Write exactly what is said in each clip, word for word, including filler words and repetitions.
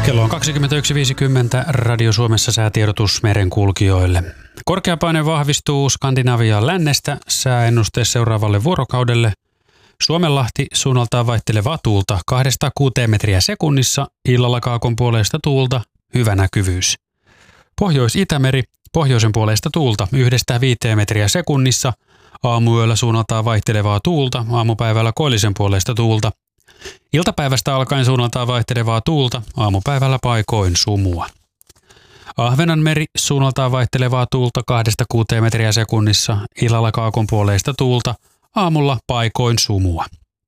Kello on kaksikymmentäyksi viisikymmentä, Radio Suomessa säätiedotus merenkulkijoille. Korkeapaine vahvistuu Skandinavian lännestä sääennuste seuraavalle vuorokaudelle. Suomenlahti suunnaltaan vaihtelevaa tuulta kahdesta kuuteen metriä sekunnissa, illalla kaakon puoleista tuulta, hyvä näkyvyys. Pohjois-Itämeri, pohjoisen puoleista tuulta yhdestä viiteen metriä sekunnissa, aamuyöllä suunnaltaan vaihtelevaa tuulta, aamupäivällä koillisen puoleista tuulta. Iltapäivästä alkaen suunnaltaan vaihtelevaa tuulta, aamupäivällä paikoin sumua. Ahvenanmeri suunnaltaan vaihtelevaa tuulta kahdesta kuuteen metriä sekunnissa, illalla kaakon puoleista tuulta, aamulla paikoin sumua.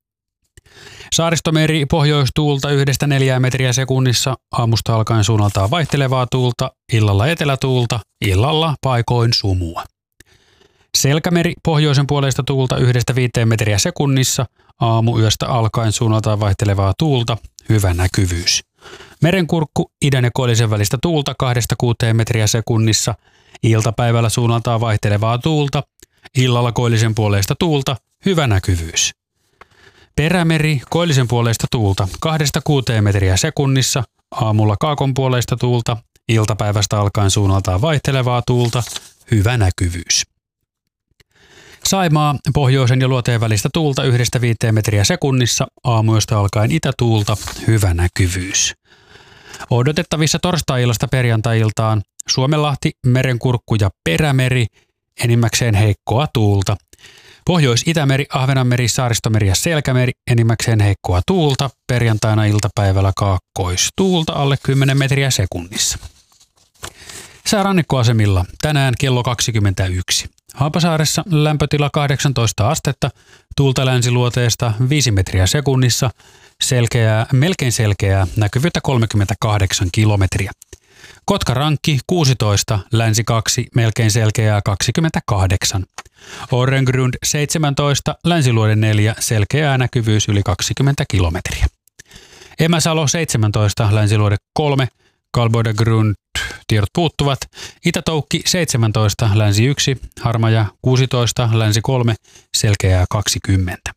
Saaristomeri pohjoistuulta yhdestä neljään metriä sekunnissa, aamusta alkaen suunnaltaan vaihtelevaa tuulta, illalla etelätuulta, illalla paikoin sumua. Selkämeri pohjoisen puoleista tuulta yhdestä viiteen metriä sekunnissa, aamuyöstä alkaen suunnaltaan vaihtelevaa tuulta, hyvä näkyvyys. Merenkurkku idän ja koillisen välistä tuulta kahdesta kuuteen metriä sekunnissa, iltapäivällä suunnaltaan vaihtelevaa tuulta, illalla koillisen puoleista tuulta, hyvä näkyvyys. Perämeri koillisen puoleista tuulta kahdesta kuuteen metriä sekunnissa, aamulla kaakon puoleista tuulta, iltapäivästä alkaen suunnaltaan vaihtelevaa tuulta, hyvä näkyvyys. Saimaa pohjoisen ja luoteen välistä tuulta yhdestä viiteen metriä sekunnissa, aamuyöstä alkaen itätuulta, hyvä näkyvyys. Odotettavissa torstai-illasta perjantai-iltaan Suomenlahti, Merenkurkku ja Perämeri, enimmäkseen heikkoa tuulta. Pohjois-Itämeri, Ahvenanmeri, Saaristomeri ja Selkämeri, enimmäkseen heikkoa tuulta, perjantaina iltapäivällä kaakkoistuulta alle kymmenen metriä sekunnissa. Sää rannikkoasemilla tänään kello kaksikymmentäyksi. Haapasaaressa lämpötila kahdeksantoista astetta, tuulta länsiluoteesta viisi metriä sekunnissa, selkeää, melkein selkeää, näkyvyyttä kolmekymmentäkahdeksan kilometriä. Kotkarankki kuusitoista, länsi kaksi, melkein selkeää kaksikymmentäkahdeksan. Orrengrund seitsemäntoista, länsiluode neljä, selkeää näkyvyys yli kaksikymmentä kilometriä. Emäsalo seitsemäntoista, länsiluode kolme, Kalbodegrund, tiedot puuttuvat. Itätoukki seitsemäntoista, länsi yksi, Harmaja kuusitoista, länsi kolme, selkeää kaksikymmentä.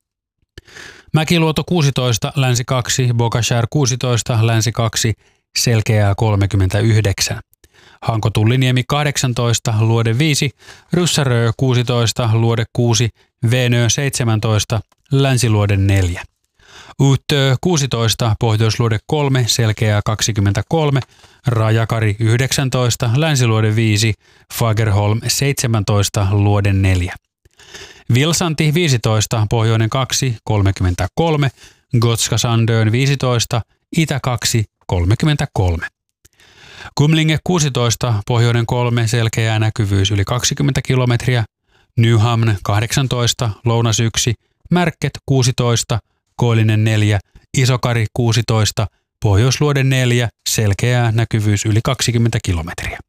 Mäkiluoto kuusitoista, länsi kaksi, Bogashär kuusitoista, länsi kaksi, selkeää kolmekymmentäyhdeksän. Hanko-Tulliniemi kahdeksantoista, luode viisi, Ryssärö kuusitoista, luode kuusi, Venö seitsemäntoista, länsiluode neljä. Uttö kuusitoista, pohjoisluode kolme, selkeää kaksikymmentäkolme, Rajakari yhdeksäntoista, länsiluode viisi, Fagerholm seitsemäntoista, luode neljä. Vilsanti viisitoista, pohjoinen kaksi, kolmekymmentäkolme, Gotska Sandön viisitoista, itä kaksi, kolmekymmentäkolme. Kumlinge kuusitoista, pohjoinen kolme, selkeää näkyvyys yli kaksikymmentä kilometriä, Nyhamn kahdeksantoista, lounas yksi, Märket kuusitoista, koillinen neljä, Isokari kuusitoista, pohjoisluode neljä, selkeää näkyvyys yli kaksikymmentä kilometriä.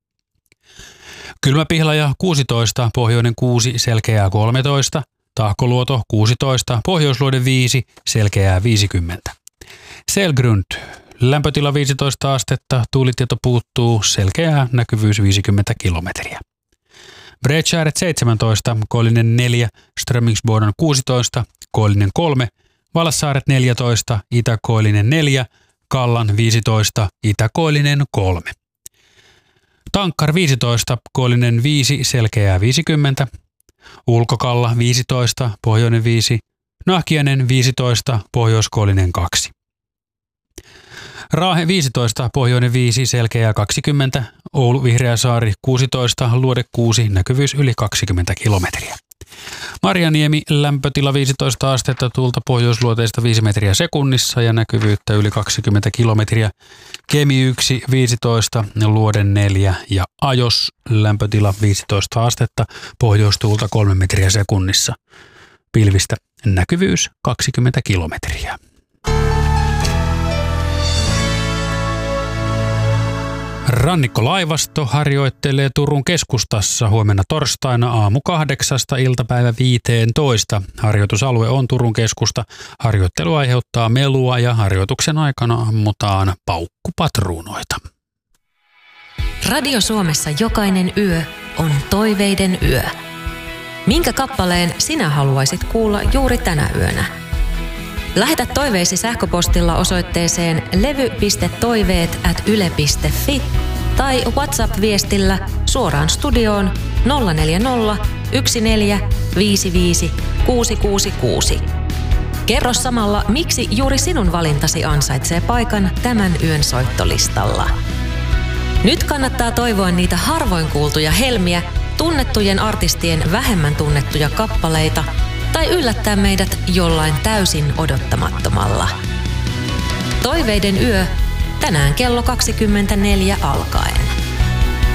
Kylmäpihlaja kuusitoista, pohjoinen kuusi, selkeää kolmetoista, Tahkoluoto kuusitoista, pohjoisluode viisi, selkeää viisikymmentä. Selgrund, lämpötila viisitoista astetta, tuulitieto puuttuu, selkeää näkyvyys viisikymmentä kilometriä. Bredskärret seitsemäntoista, koillinen neljä, Strömingsboden kuusitoista, koillinen kolme, Valassaaret neljätoista, itäkoillinen neljä, Kallan viisitoista, itäkoillinen kolme. Tankkar viisitoista, koillinen viisi, selkeää viisikymmentä. Ulkokalla viisitoista, pohjoinen viisi, Nahkiainen viisitoista, pohjoiskoillinen kaksi. Raahe viisitoista, pohjoinen viisi, selkeää kaksikymmentä. Oulu Vihreäsaari kuusitoista, luode kuusi, näkyvyys yli kaksikymmentä kilometriä. Marjaniemi, lämpötila viisitoista astetta, tuulta pohjoisluoteista viisi metriä sekunnissa ja näkyvyyttä yli kaksikymmentä kilometriä. Kemi yksi, viisitoista, luode neljä ja Ajos, lämpötila viisitoista astetta, pohjoistuulta kolme metriä sekunnissa. Pilvistä näkyvyys kaksikymmentä kilometriä. Rannikkolaivasto harjoittelee Turun keskustassa huomenna torstaina aamu kahdeksasta iltapäivä viiteentoista. Harjoitusalue on Turun keskusta. Harjoittelu aiheuttaa melua ja harjoituksen aikana ammutaan paukkupatruunoita. Radio Suomessa jokainen yö on toiveiden yö. Minkä kappaleen sinä haluaisit kuulla juuri tänä yönä? Lähetä toiveisi sähköpostilla osoitteeseen levy piste toiveet ät yle piste fi tai WhatsApp-viestillä suoraan studioon nolla neljä nolla yksi neljä viisi viisi kuusi kuusi kuusi. Kerro samalla, miksi juuri sinun valintasi ansaitsee paikan tämän yön soittolistalla. Nyt kannattaa toivoa niitä harvoin kuultuja helmiä, tunnettujen artistien vähemmän tunnettuja kappaleita tai yllättää meidät jollain täysin odottamattomalla. Toiveiden yö, tänään kello kaksikymmentäneljä alkaen.